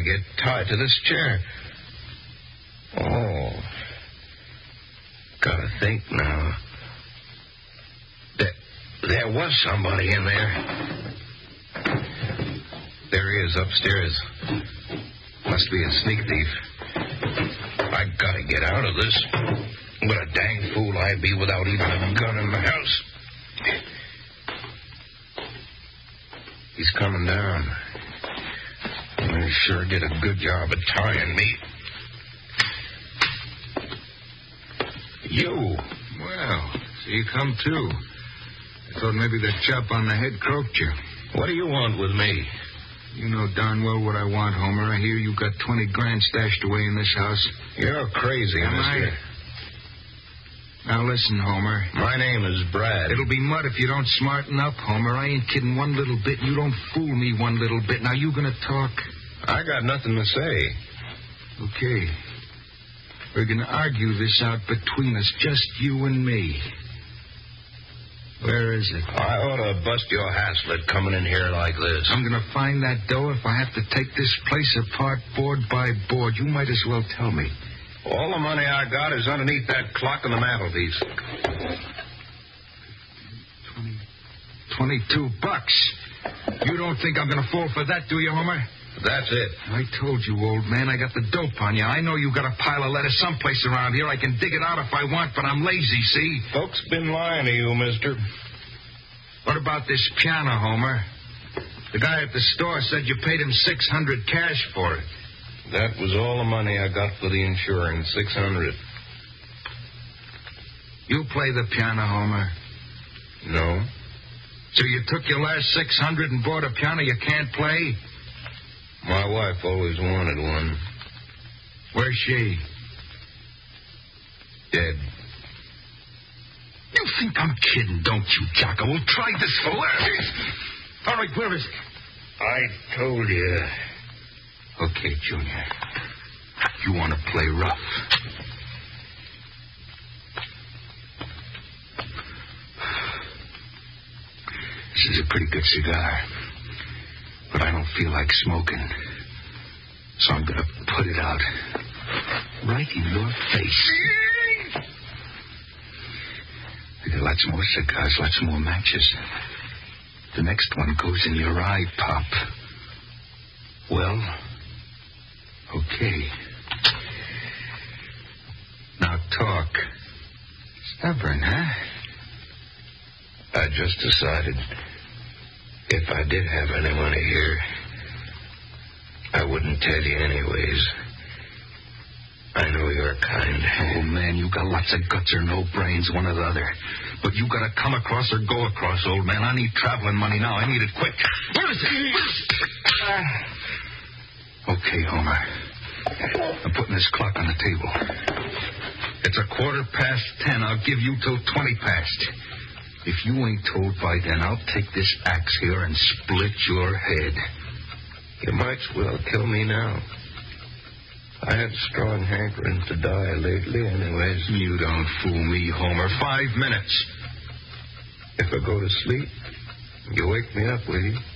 get tied to this chair. Oh. Gotta think now. There was somebody in there. There he is upstairs. Must be a sneak thief. I gotta get out of this. What a dang fool I'd be without even a gun in the house. He's coming down. He sure did a good job of tying me. You. Well, so you come too. I thought maybe that chop on the head croaked you. What do you want with me? You know darn well what I want, Homer. I hear you got 20 grand stashed away in this house. You're crazy, mister. Now listen, Homer. My name is Brad. It'll be mud if you don't smarten up, Homer. I ain't kidding one little bit. You don't fool me one little bit. Now you gonna talk? I got nothing to say. Okay. We're gonna argue this out between us, just you and me. Where is it? I ought to bust your haslet coming in here like this. I'm going to find that dough if I have to take this place apart board by board. You might as well tell me. All the money I got is underneath that clock on the mantelpiece. $22. You don't think I'm going to fall for that, do you, Homer? That's it. I told you, old man, I got the dope on you. I know you got a pile of letters someplace around here. I can dig it out if I want, but I'm lazy, see? Folks been lying to you, mister. What about this piano, Homer? The guy at the store said you paid him $600 cash for it. That was all the money I got for the insurance, $600. You play the piano, Homer? No. So you took your last $600 and bought a piano you can't play? My wife always wanted one. Where's she? Dead. You think I'm kidding, don't you, Jocko? We'll try this for laughs. All right, where is it? I told you. Okay, Junior. You want to play rough. This is a pretty good cigar. But I don't feel like smoking. So I'm going to put it out. Right in your face. I got lots more cigars, lots more matches. The next one goes in your eye, Pop. Well, okay. Now talk. Stubborn, huh? I just decided if I did have any money here, I wouldn't tell you anyways. I know you're kind. Oh, man, you got lots of guts or no brains, one or the other. But you got to come across or go across, old man. I need traveling money now. I need it quick. Where is it? Okay, Homer. I'm putting this clock on the table. It's 10:15. I'll give you till 20 past. If you ain't told by then, I'll take this axe here and split your head. You might as well kill me now. I had a strong hankering to die lately anyways. You don't fool me, Homer. 5 minutes. If I go to sleep, you wake me up, will you?